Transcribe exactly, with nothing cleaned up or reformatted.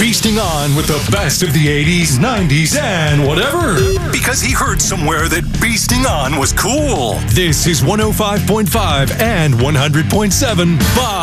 feasting on with the best of the eighties, nineties, and whatever. Because he heard somewhere that feasting on was cool. This is one oh five point five and one hundred point seven Vibe.